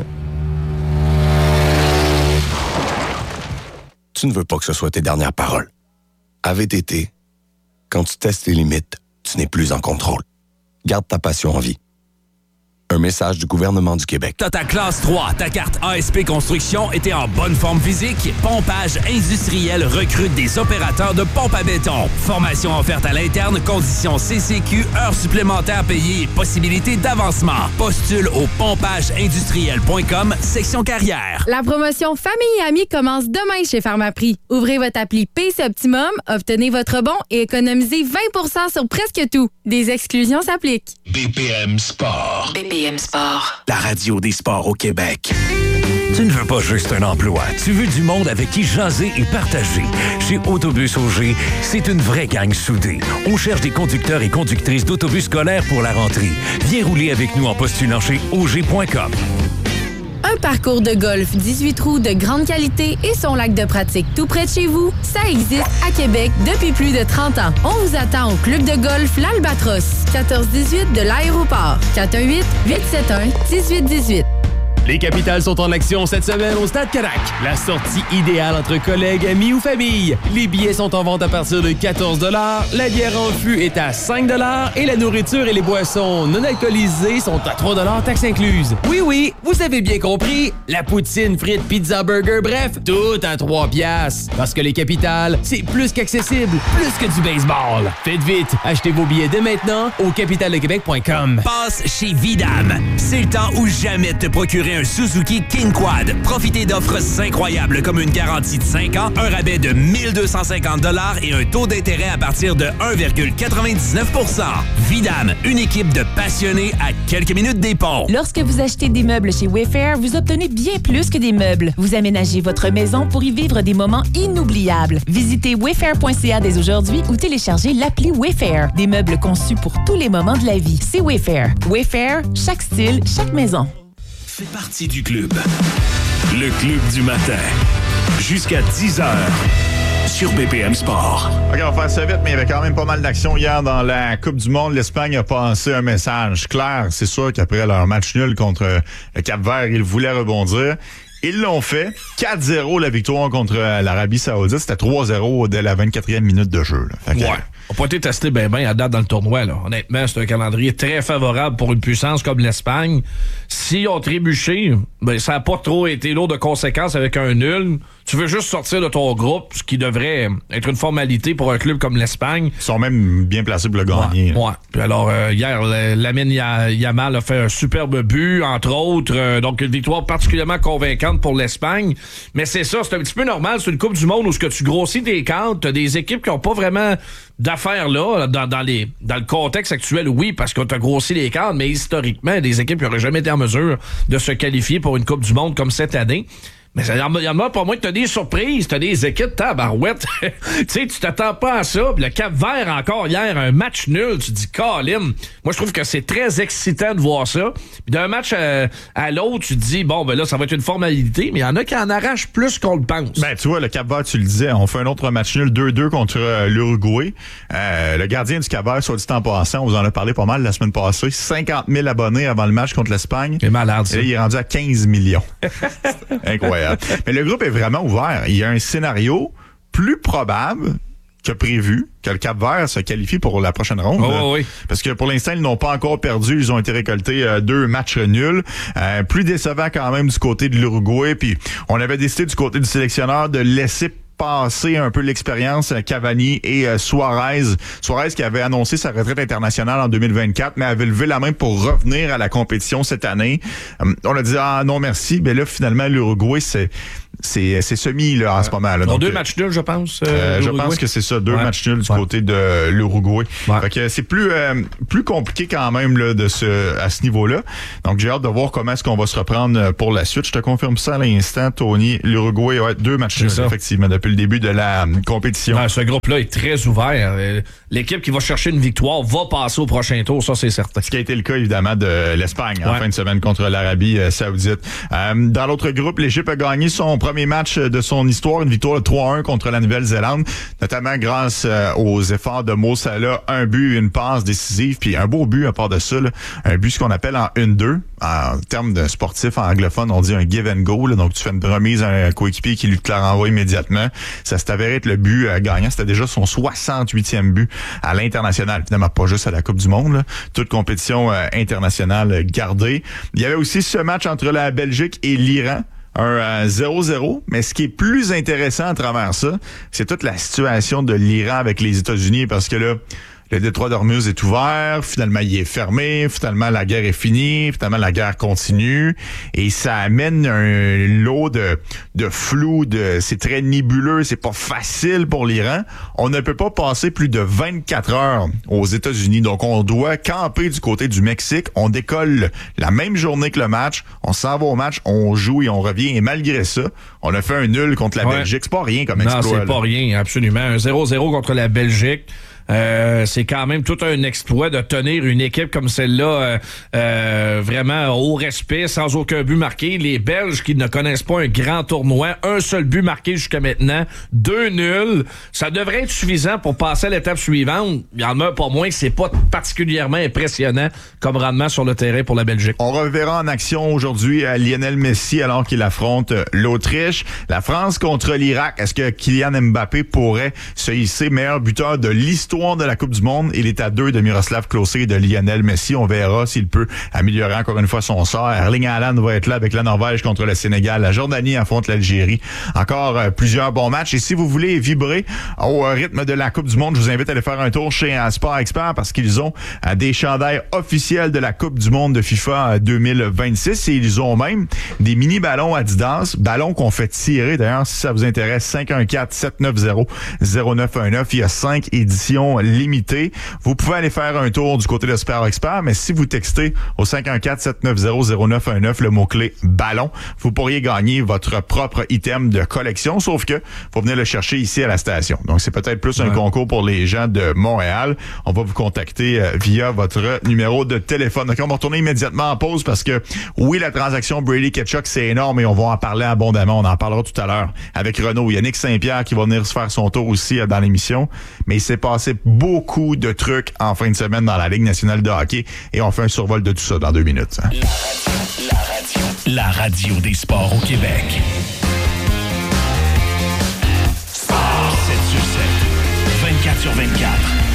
Tu ne veux pas que ce soit tes dernières paroles. À VTT, quand tu testes les limites, tu n'es plus en contrôle. Garde ta passion en vie. Un message du gouvernement du Québec. T'as ta classe 3, ta carte ASP Construction était en bonne forme physique. Pompage Industriel recrute des opérateurs de pompe à béton. Formation offerte à l'interne, conditions CCQ, heures supplémentaires payées, possibilité d'avancement. Postule au pompageindustriel.com, section carrière. La promotion Famille et Amis commence demain chez Pharmaprix. Ouvrez votre appli PC Optimum, obtenez votre bon et économisez 20% sur presque tout. Des exclusions s'appliquent. BPM Sport. BPM Sport. La radio des sports au Québec. Tu ne veux pas juste un emploi, tu veux du monde avec qui jaser et partager. Chez Autobus Auger, c'est une vraie gang soudée. On cherche des conducteurs et conductrices d'autobus scolaires pour la rentrée. Viens rouler avec nous en postulant chez auger.com. Un parcours de golf 18 trous de grande qualité et son lac de pratique tout près de chez vous, ça existe à Québec depuis plus de 30 ans. On vous attend au club de golf L'Albatros, 1418 de l'aéroport, 418-871-1818. Les Capitales sont en action cette semaine au Stade Canac. La sortie idéale entre collègues, amis ou famille. Les billets sont en vente à partir de 14 $, la bière en fût est à 5 $ et la nourriture et les boissons non alcoolisées sont à 3 $, taxes incluses. Oui, vous avez bien compris. La poutine, frites, pizza, burger, bref, tout à 3 $. Parce que les Capitales, c'est plus qu'accessible, plus que du baseball. Faites vite, achetez vos billets dès maintenant au capitaldequebec.com. Passe chez Vidam. C'est le temps ou jamais de te procurer un Suzuki King Quad. Profitez d'offres incroyables comme une garantie de 5 ans, un rabais de 1250 $ et un taux d'intérêt à partir de 1,99 %. Vidam, une équipe de passionnés à quelques minutes des ponts. Lorsque vous achetez des meubles chez Wayfair, vous obtenez bien plus que des meubles. Vous aménagez votre maison pour y vivre des moments inoubliables. Visitez wayfair.ca dès aujourd'hui ou téléchargez l'appli Wayfair. Des meubles conçus pour tous les moments de la vie. C'est Wayfair. Wayfair, chaque style, chaque maison. Fais partie du club. Le club du matin. Jusqu'à 10h. Sur BPM Sport. OK, on va faire ça vite, mais il y avait quand même pas mal d'actions hier dans la Coupe du monde. L'Espagne a passé un message clair. C'est sûr qu'après leur match nul contre le Cap-Vert, ils voulaient rebondir. Ils l'ont fait. 4-0 la victoire contre l'Arabie Saoudite. C'était 3-0 dès la 24e minute de jeu. Là. Fait que, On n'a pas été testé bien à date dans le tournoi. Là. Honnêtement, c'est un calendrier très favorable pour une puissance comme l'Espagne. S'ils ont trébuché, ça n'a pas trop été lourd de conséquences avec un nul. Tu veux juste sortir de ton groupe, ce qui devrait être une formalité pour un club comme l'Espagne. Ils sont même bien placés pour le gagner. Ouais. Puis alors, hier, Lamine Yamal a fait un superbe but, entre autres. Donc, une victoire particulièrement convaincante pour l'Espagne. Mais c'est ça, c'est un petit peu normal sur une Coupe du monde où ce que tu grossis tes cartes, t'as des équipes qui n'ont pas vraiment d'affaires là, dans le contexte actuel, oui, parce qu'on t'a grossi les cartes, mais historiquement, des équipes qui n'auraient jamais été en mesure de se qualifier pour une Coupe du monde comme cette année. Mais il y en a pas moins que t'as des surprises, t'as des équipes tabarouettes. Tu sais, tu t'attends pas à ça. Puis le Cap-Vert encore hier, un match nul. Tu te dis, Colin. Moi, je trouve que c'est très excitant de voir ça. Puis d'un match à l'autre, tu te dis, bon, ben là, ça va être une formalité. Mais il y en a qui en arrachent plus qu'on le pense. Ben, tu vois, le Cap-Vert, tu le disais, on fait un autre match nul 2-2 contre l'Uruguay. Le gardien du Cap-Vert, soit dit en passant, on vous en a parlé pas mal la semaine passée, 50 000 abonnés avant le match contre l'Espagne. C'est malade, ça. Et là, il est rendu à 15 millions. Incroyable. Mais le groupe est vraiment ouvert. Il y a un scénario plus probable que prévu que le Cap-Vert se qualifie pour la prochaine ronde. Oui. Parce que pour l'instant, ils n'ont pas encore perdu. Ils ont été récoltés 2 matchs nuls. Plus décevant quand même du côté de l'Uruguay. Puis on avait décidé du côté du sélectionneur de laisser passer un peu l'expérience Cavani et Suarez. Suarez qui avait annoncé sa retraite internationale en 2024, mais avait levé la main pour revenir à la compétition cette année. On a dit non merci, mais là finalement l'Uruguay c'est semi là en ce moment. Là. Donc 2 matchs nuls, je pense. Je pense que c'est ça, 2 matchs nuls du côté de l'Uruguay. Ouais. Fait que c'est plus compliqué quand même là à ce niveau-là. Donc j'ai hâte de voir comment est-ce qu'on va se reprendre pour la suite. Je te confirme ça à l'instant, Tony. L'Uruguay, 2 matchs nuls effectivement depuis le début de la compétition. Ce groupe-là est très ouvert. L'équipe qui va chercher une victoire va passer au prochain tour, ça c'est certain. Ce qui a été le cas évidemment de l'Espagne en fin de semaine contre l'Arabie Saoudite. Dans l'autre groupe, l'Égypte a gagné son premier match de son histoire, une victoire de 3-1 contre la Nouvelle-Zélande, notamment grâce aux efforts de Mo Salah, un but, une passe décisive, puis un beau but à part de ça, là, un but ce qu'on appelle en 1-2. En termes de sportif anglophone, on dit un give and go, là, donc tu fais une remise à un coéquipier qui lui te la renvoie immédiatement. Ça s'est avéré être le but gagnant. C'était déjà son 68e but à l'international. Finalement, pas juste à la Coupe du Monde, là. Toute compétition internationale gardée. Il y avait aussi ce match entre la Belgique et l'Iran. Un 0-0, mais ce qui est plus intéressant à travers ça, c'est toute la situation de l'Iran avec les États-Unis, parce que là, le détroit d'Ormuz est ouvert, finalement il est fermé, finalement la guerre est finie, finalement la guerre continue, et ça amène un lot de flou, c'est très nébuleux, c'est pas facile pour l'Iran. On ne peut pas passer plus de 24 heures aux États-Unis, donc on doit camper du côté du Mexique, on décolle la même journée que le match, on s'en va au match, on joue et on revient, et malgré ça, on a fait un nul contre la Belgique. C'est pas rien comme exploit. Non, c'est pas rien, absolument. Un 0-0 contre la Belgique. C'est quand même tout un exploit de tenir une équipe comme celle-là vraiment au respect, sans aucun but marqué. Les Belges qui ne connaissent pas un grand tournoi, un seul but marqué jusqu'à maintenant, 2 nuls. Ça devrait être suffisant pour passer à l'étape suivante. Il y en a pas moins que c'est pas particulièrement impressionnant comme rendement sur le terrain pour la Belgique. On reverra en action aujourd'hui Lionel Messi alors qu'il affronte l'Autriche. La France contre l'Irak. Est-ce que Kylian Mbappé pourrait se hisser meilleur buteur de l'histoire de la Coupe du Monde? Il est à 2 de Miroslav Klose et de Lionel Messi. On verra s'il peut améliorer encore une fois son sort. Erling Haaland va être là avec la Norvège contre le Sénégal. La Jordanie affronte l'Algérie. Encore plusieurs bons matchs. Et si vous voulez vibrer au rythme de la Coupe du Monde, je vous invite à aller faire un tour chez Sport Expert parce qu'ils ont des chandails officiels de la Coupe du Monde de FIFA 2026 et ils ont même des mini-ballons Adidas, ballons qu'on fait tirer. D'ailleurs, si ça vous intéresse, 514-790-0919. Il y a 5 éditions limitées. Vous pouvez aller faire un tour du côté de Sport Expert, mais si vous textez au 514-790-0919 le mot-clé ballon, vous pourriez gagner votre propre item de collection, sauf que faut venir le chercher ici à la station. Donc, c'est peut-être plus un concours pour les gens de Montréal. On va vous contacter via votre numéro de téléphone. Donc, on va retourner immédiatement en pause parce que, oui, la transaction Brady Tkachuk, c'est énorme et on va en parler abondamment. On en parlera tout à l'heure avec Renaud. Yannick Saint-Pierre qui va venir se faire son tour aussi dans l'émission. Mais il s'est passé beaucoup de trucs en fin de semaine dans la Ligue nationale de hockey et on fait un survol de tout ça dans 2 minutes. La radio des sports au Québec. 7 sur 7, 24 sur 24.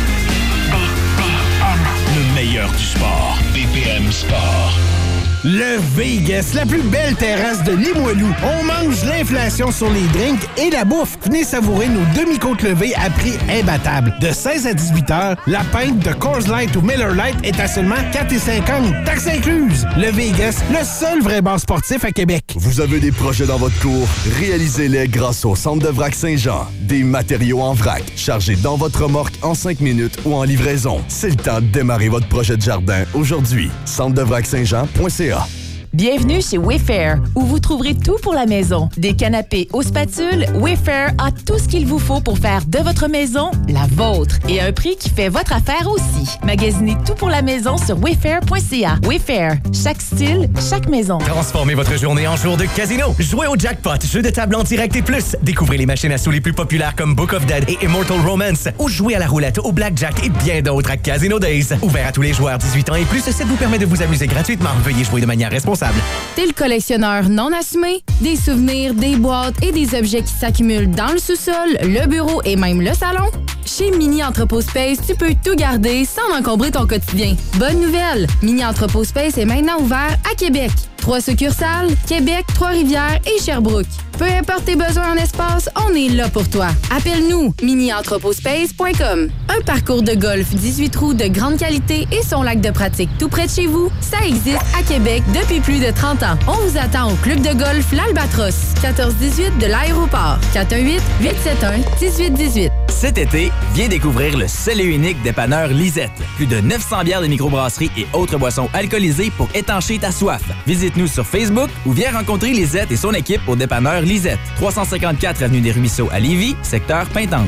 Le meilleur du sport. BPM Sport. Le Vegas, la plus belle terrasse de Limoilou. On mange l'inflation sur les drinks et la bouffe. Venez savourer nos demi-côtes levées à prix imbattable. De 16 à 18 heures, la pinte de Coors Light ou Miller Lite est à seulement 4,50 $, taxes incluses. Le Vegas, le seul vrai bar sportif à Québec. Vous avez des projets dans votre cour? Réalisez-les grâce au Centre de vrac Saint-Jean. Des matériaux en vrac, chargés dans votre remorque en 5 minutes ou en livraison. C'est le temps de démarrer votre projet de jardin aujourd'hui. Centre de vrac Saint-Jean.ca. Bienvenue chez Wayfair, où vous trouverez tout pour la maison. Des canapés aux spatules, Wayfair a tout ce qu'il vous faut pour faire de votre maison la vôtre. Et à un prix qui fait votre affaire aussi. Magasinez tout pour la maison sur wayfair.ca. Wayfair, chaque style, chaque maison. Transformez votre journée en jour de casino. Jouez au jackpot, jeu de table en direct et plus. Découvrez les machines à sous les plus populaires comme Book of Dead et Immortal Romance. Ou jouez à la roulette, au blackjack et bien d'autres à Casino Days. Ouvert à tous les joueurs 18 ans et plus, ce site vous permet de vous amuser gratuitement. Veuillez jouer de manière responsable. T'es le collectionneur non assumé? Des souvenirs, des boîtes et des objets qui s'accumulent dans le sous-sol, le bureau et même le salon? Chez Mini Entrepôt Space, tu peux tout garder sans encombrer ton quotidien. Bonne nouvelle! Mini Entrepôt Space est maintenant ouvert à Québec. 3 succursales, Québec, Trois-Rivières et Sherbrooke. Peu importe tes besoins en espace, on est là pour toi. Appelle-nous, minientrepotspace.com. Un parcours de golf 18 trous de grande qualité et son lac de pratique tout près de chez vous, ça existe à Québec depuis plus de 30 ans. On vous attend au club de golf L'Albatros, 1418 de l'aéroport. 418-871-1818. Cet été, viens découvrir le seul et unique dépanneur Lisette. Plus de 900 bières de microbrasserie et autres boissons alcoolisées pour étancher ta soif. Visite-nous sur Facebook ou viens rencontrer Lisette et son équipe au dépanneur Lisette. 354 avenue des Ruisseaux à Lévis, secteur Pintendre.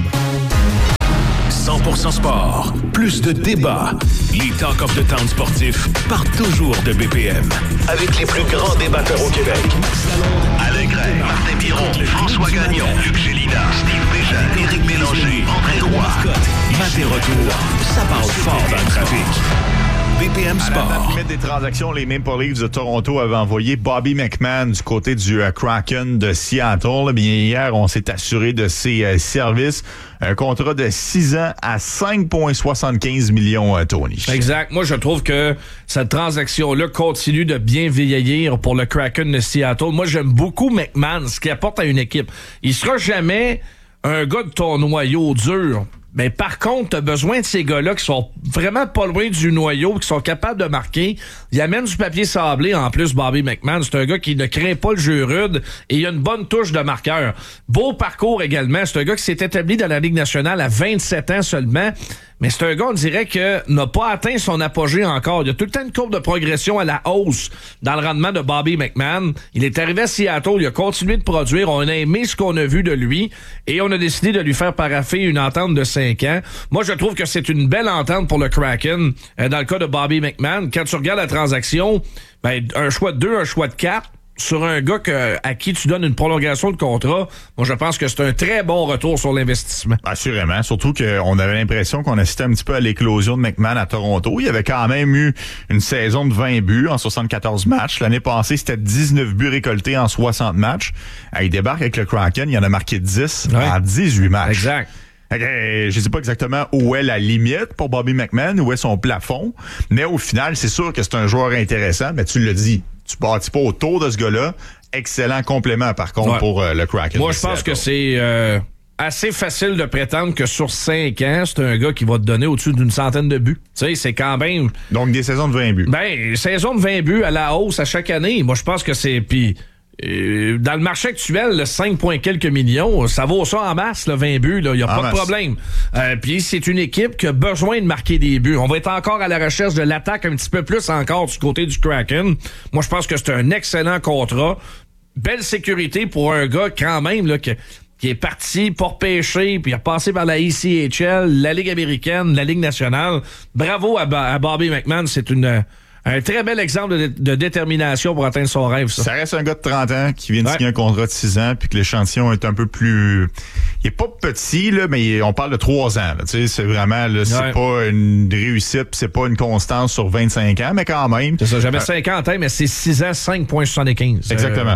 100% sport, plus de débats. Les Talk of the Town sportifs partent toujours de BPM. Avec les plus grands débatteurs au Québec. Alain Gray, Martin Biron, François Gagnon, Luc Gélina, Steve Bégin, Éric Mélanger, André Roy. Maté retour, ça parle fort dans le trafic. BPM Sport. À la limite des transactions, les Maple Leafs de Toronto avaient envoyé Bobby McMann du côté du Kraken de Seattle. Bien, hier, on s'est assuré de ses services. Un contrat de 6 ans à 5,75 millions, Tony. Exact. Moi, je trouve que cette transaction-là continue de bien vieillir pour le Kraken de Seattle. Moi, j'aime beaucoup McMann, ce qu'il apporte à une équipe. Il sera jamais un gars de ton noyau dur. Mais par contre, t'as besoin de ces gars-là qui sont vraiment pas loin du noyau, qui sont capables de marquer. Il amène du papier sablé en plus, Bobby McMann. C'est un gars qui ne craint pas le jeu rude et il a une bonne touche de marqueur. Beau parcours également. C'est un gars qui s'est établi dans la Ligue nationale à 27 ans seulement. Mais c'est un gars, on dirait que n'a pas atteint son apogée encore. Il y a tout le temps une courbe de progression à la hausse dans le rendement de Bobby McMann. Il est arrivé à Seattle, il a continué de produire. On a aimé ce qu'on a vu de lui et on a décidé de lui faire paraffer une entente de 5 ans. Moi, je trouve que c'est une belle entente pour le Kraken. Dans le cas de Bobby McMann, quand tu regardes la transaction, ben, un choix de 2, un choix de 4, sur un gars à qui tu donnes une prolongation de contrat, moi, je pense que c'est un très bon retour sur l'investissement. Assurément. Surtout qu'on avait l'impression qu'on assistait un petit peu à l'éclosion de McMann à Toronto. Il avait quand même eu une saison de 20 buts en 74 matchs. L'année passée, c'était 19 buts récoltés en 60 matchs. Il débarque avec le Kraken. Il en a marqué 10 en 18 matchs. Exact. Je sais pas exactement où est la limite pour Bobby McMann, où est son plafond, mais au final, c'est sûr que c'est un joueur intéressant. Mais tu l'as dit, tu bâtis pas autour de ce gars-là. Excellent complément, par contre, pour le Kraken. Moi, je pense que c'est assez facile de prétendre que sur 5 ans, c'est un gars qui va te donner au-dessus d'une centaine de buts. Tu sais, c'est quand même... Donc, des saisons de 20 buts. Ben, saison de 20 buts à la hausse à chaque année. Moi, je pense que c'est... Puis, dans le marché actuel, le 5 points quelques millions, ça vaut ça en masse, le 20 buts. Il n'y a pas de problème. Puis c'est une équipe qui a besoin de marquer des buts. On va être encore à la recherche de l'attaque un petit peu plus encore du côté du Kraken. Moi, je pense que c'est un excellent contrat. Belle sécurité pour un gars quand même là, qui est parti pour pêcher, puis il a passé par la ECHL, la Ligue américaine, la Ligue nationale. Bravo à Bobby McMann. C'est un très bel exemple de détermination pour atteindre son rêve, ça. Ça reste un gars de 30 ans qui vient de signer un contrat de 6 ans, puis que l'échantillon est un peu plus... Il est pas petit, là, mais on parle de 3 ans. Tu sais, c'est vraiment... Là, c'est pas une réussite, c'est pas une constance sur 25 ans, mais quand même... C'est ça, j'avais 5 ans en tête, mais c'est 6 ans, 5,75. Exactement,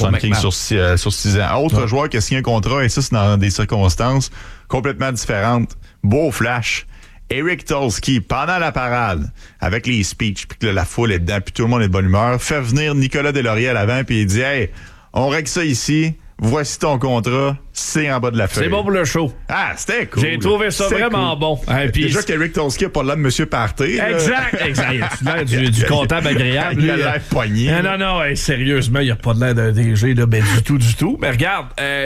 5,75 sur 6 ans. Autre joueur qui a signé un contrat, et ça, c'est dans des circonstances complètement différentes. Beau flash. Eric Tulski, pendant la parade, avec les speeches, puis que la foule est dedans, puis tout le monde est de bonne humeur, fait venir Nicolas Deslauriers à l'avant, puis il dit « Hey, on règle ça ici, voici ton contrat, signes en bas de la feuille. C'est bon pour le show. Ah, c'était cool. J'ai trouvé ça vraiment bon. Puis déjà qu'Eric Tolsky n'a pas l'air de Monsieur Party. Exact. Il a l'air du comptable agréable. Il a l'air poigné. Non, sérieusement, il a pas de l'air d'un DG, là, ben, du tout. Mais regarde,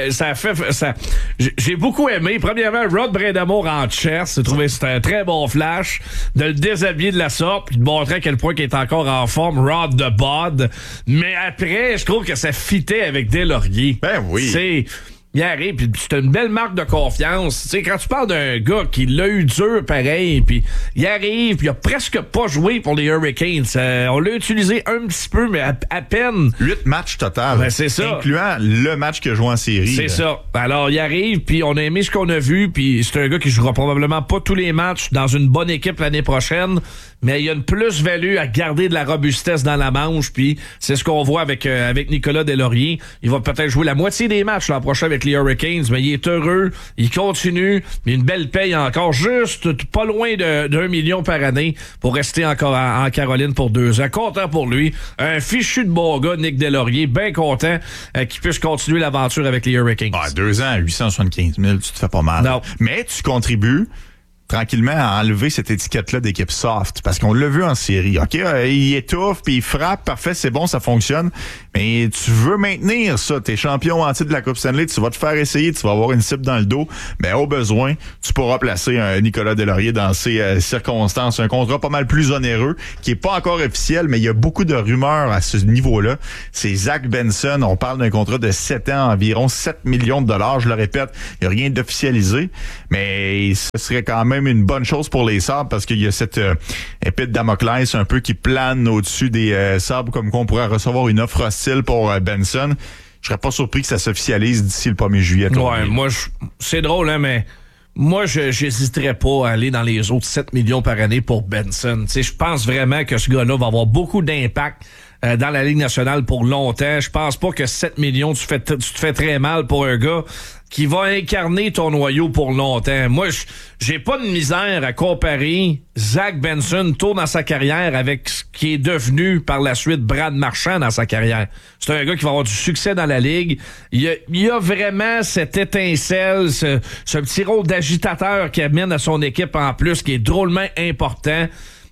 j'ai beaucoup aimé. Premièrement, Rod Brindamour en chess. J'ai trouvé que c'était un très bon flash. De le déshabiller de la sorte, puis de montrer à quel point il est encore en forme, Rod de Bod. Mais après, je trouve que ça fitait avec Deslauriers. Ben oui. Il arrive, puis c'est une belle marque de confiance. Tu sais, quand tu parles d'un gars qui l'a eu dur pareil, puis il arrive, puis il a presque pas joué pour les Hurricanes. On l'a utilisé un petit peu, mais à peine. 8 matchs total. Ben, c'est ça. Incluant le match qu'il a joué en série. C'est ça. Alors, il arrive, puis on a aimé ce qu'on a vu, puis c'est un gars qui jouera probablement pas tous les matchs dans une bonne équipe l'année prochaine, mais il y a une plus-value à garder de la robustesse dans la manche, puis c'est ce qu'on voit avec Nicolas Deslauriers. Il va peut-être jouer la moitié des matchs l'an prochain avec les Hurricanes, mais il est heureux, il continue, mais une belle paye encore, juste pas loin de 1 million par année pour rester encore en Caroline pour 2 ans. Content pour lui. Un fichu de bon gars, Nick Deslauriers, bien content qu'il puisse continuer l'aventure avec les Hurricanes. 2 ans à 875 000, tu te fais pas mal. Non. Mais tu contribues tranquillement à enlever cette étiquette-là d'équipe soft, parce qu'on l'a vu en série. OK, il étouffe, puis il frappe, parfait, c'est bon, ça fonctionne, mais tu veux maintenir ça. T'es champion en titre de la Coupe Stanley, tu vas te faire essayer, tu vas avoir une cible dans le dos, mais au besoin, tu pourras placer un Nicolas Deslauriers dans ces circonstances. Un contrat pas mal plus onéreux, qui est pas encore officiel, mais il y a beaucoup de rumeurs à ce niveau-là. C'est Zach Benson, on parle d'un contrat de 7 ans, environ 7 millions de dollars, je le répète, il n'y a rien d'officialisé, mais ce serait quand même une bonne chose pour les Sabres, parce qu'il y a cette épée de Damoclès un peu qui plane au-dessus des Sabres, comme qu'on pourrait recevoir une offre hostile pour Benson. Je serais pas surpris que ça s'officialise d'ici le 1er juillet. Ouais, moi, c'est drôle, hein, mais moi, j'hésiterais pas à aller dans les autres 7 millions par année pour Benson. Tu sais, je pense vraiment que ce gars-là va avoir beaucoup d'impact dans la Ligue nationale pour longtemps. Je pense pas que 7 millions, tu te fais très mal pour un gars qui va incarner ton noyau pour longtemps. Moi, j'ai pas de misère à comparer Zach Benson tôt dans sa carrière avec ce qui est devenu par la suite Brad Marchand dans sa carrière. C'est un gars qui va avoir du succès dans la Ligue. Il y a vraiment cette étincelle, ce petit rôle d'agitateur qui amène à son équipe en plus, qui est drôlement important.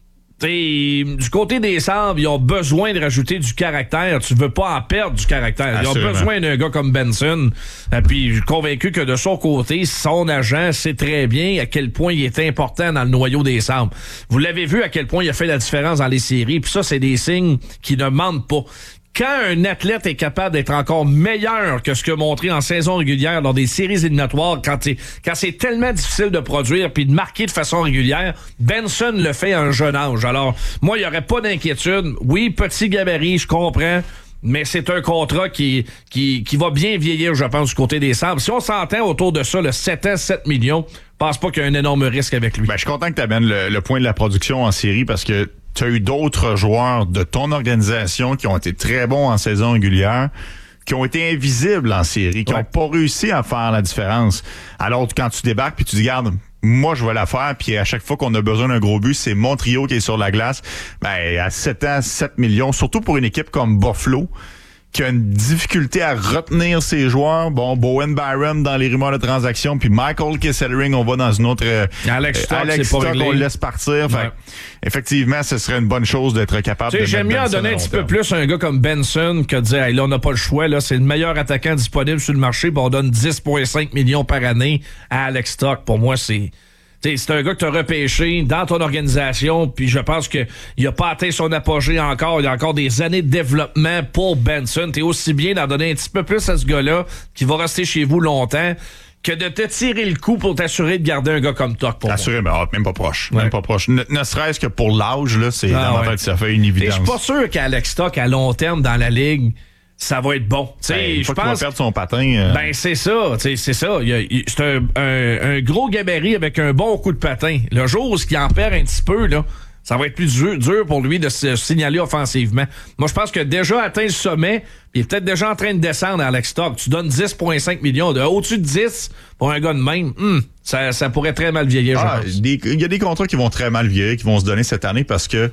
T'sais, du côté des Sabres, ils ont besoin de rajouter du caractère. Tu veux pas en perdre du caractère. Ils ont besoin d'un gars comme Benson. Puis je suis convaincu que de son côté, son agent sait très bien à quel point il est important dans le noyau des Sabres. Vous l'avez vu à quel point il a fait la différence dans les séries. Puis ça, c'est des signes qui ne mentent pas. Quand un athlète est capable d'être encore meilleur que ce qu'il a montré en saison régulière dans des séries éliminatoires, quand c'est tellement difficile de produire puis de marquer de façon régulière, Benson le fait à un jeune âge. Alors, moi, il n'y aurait pas d'inquiétude. Oui, petit gabarit, je comprends, mais c'est un contrat qui va bien vieillir, je pense, du côté des Sabres. Si on s'entend autour de ça, le 7 ans, 7 millions, je pense pas qu'il y a un énorme risque avec lui. Ben, je suis content que tu amènes le point de la production en série, parce que tu as eu d'autres joueurs de ton organisation qui ont été très bons en saison régulière, qui ont été invisibles en série, qui n'ont pas réussi à faire la différence. Alors, quand tu débarques puis tu dis, regarde, moi, je vais la faire, puis à chaque fois qu'on a besoin d'un gros but, c'est mon trio qui est sur la glace. Ben, à 7 ans, 7 millions, surtout pour une équipe comme Buffalo, qui a une difficulté à retenir ses joueurs. Bon, Bowen Byram dans les rumeurs de transaction, puis Michael Kessellering, on va dans une autre... Alex Stock, on le laisse partir. Fait, effectivement, ce serait une bonne chose d'être capable de... J'aime mieux en donner un petit peu plus à un gars comme Benson que de dire, hey, là, on n'a pas le choix, là, c'est le meilleur attaquant disponible sur le marché, puis on donne 10,5 millions par année à Alex Stock. Pour moi, c'est un gars que tu as repêché dans ton organisation, puis je pense qu'il n'a pas atteint son apogée encore. Il y a encore des années de développement pour Benson. T'es aussi bien d'en donner un petit peu plus à ce gars-là, qui va rester chez vous longtemps, que de te tirer le coup pour t'assurer de garder un gars comme Stock pour moi. Même pas proche. Même pas proche. Ne serait-ce que pour l'âge, là, c'est dans ma tête, ça fait une évidence. Je suis pas sûr qu'Alex Stock, à long terme, dans la Ligue, ça va être bon. Je pense qu'il va perdre son patin. Ben, c'est ça. C'est ça. C'est un gros gabarit avec un bon coup de patin. Le jour où il en perd un petit peu, là, ça va être plus dur pour lui de se signaler offensivement. Moi, je pense que déjà atteint le sommet, il est peut-être déjà en train de descendre à Alex Stock. Tu donnes 10,5 millions. Au-dessus de 10 pour un gars de même, ça pourrait très mal vieillir, je pense. Il y a des contrats qui vont très mal vieillir, qui vont se donner cette année, parce que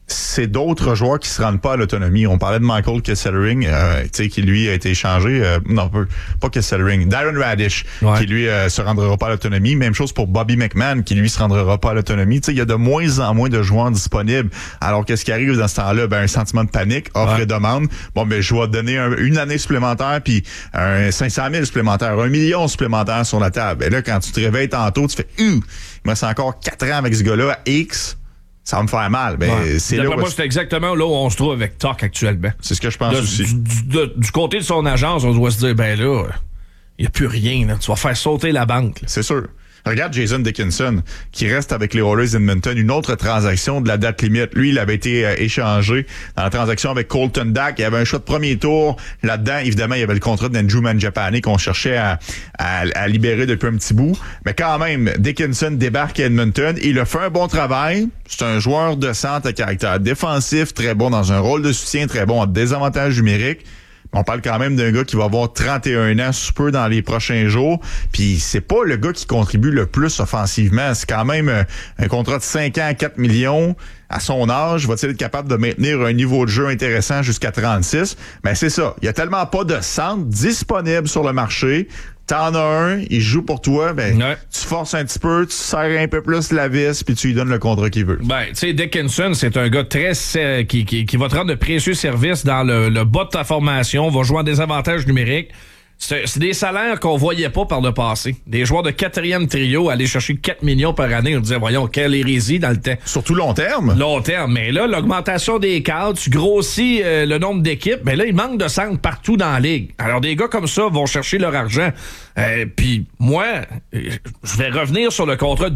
c'est d'autres joueurs qui se rendent pas à l'autonomie. On parlait de Michael Kesselring, qui lui a été échangé. Pas Kesselring, Darren Radish, qui lui se rendra pas à l'autonomie. Même chose pour Bobby McMahon, qui lui se rendra pas à l'autonomie. Il y a de moins en moins de joueurs disponibles. Alors qu'est-ce qui arrive dans ce temps-là? Un sentiment de panique, offre et demande. Bon, je vais te donner une année supplémentaire, puis 500 000 supplémentaires, 1 million supplémentaire sur la table. Et là, quand tu te réveilles tantôt, tu fais il me reste encore 4 ans avec ce gars-là à X. Ça va me faire mal. C'est d'après moi, c'est exactement là où on se trouve avec Tuch actuellement. C'est ce que je pense aussi. Du côté de son agence, on doit se dire, il n'y a plus rien. Là. Tu vas faire sauter la banque. Là. C'est sûr. Regarde Jason Dickinson, qui reste avec les Oilers d'Edmonton. Une autre transaction de la date limite. Lui, il avait été échangé dans la transaction avec Colton Dach. Il y avait un choix de premier tour. Là-dedans, évidemment, il y avait le contrat d'Andrew Mangiapane qu'on cherchait à libérer depuis un petit bout. Mais quand même, Dickinson débarque à Edmonton. Il a fait un bon travail. C'est un joueur de centre à caractère défensif, très bon dans un rôle de soutien, très bon en désavantage numérique. On parle quand même d'un gars qui va avoir 31 ans sous peu dans les prochains jours. Puis c'est pas le gars qui contribue le plus offensivement. C'est quand même un contrat de 5 ans à 4 millions. À son âge, va-t-il être capable de maintenir un niveau de jeu intéressant jusqu'à 36? Mais c'est ça. Il y a tellement pas de centre disponible sur le marché. T'en as un, il joue pour toi, tu forces un petit peu, tu serres un peu plus la vis, puis tu lui donnes le contrat qu'il veut. Tu sais, Dickinson, c'est un gars très qui va te rendre de précieux services dans le bas de ta formation, va jouer en désavantage numérique. C'est des salaires qu'on voyait pas par le passé. Des joueurs de 4e trio aller chercher 4 millions par année. On disait, voyons, quelle hérésie dans le temps. Surtout long terme. Long terme. Mais là, l'augmentation des cadres, tu grossis le nombre d'équipes. Mais là, il manque de centres partout dans la ligue. Alors, des gars comme ça vont chercher leur argent. Puis moi, je vais revenir sur le contrat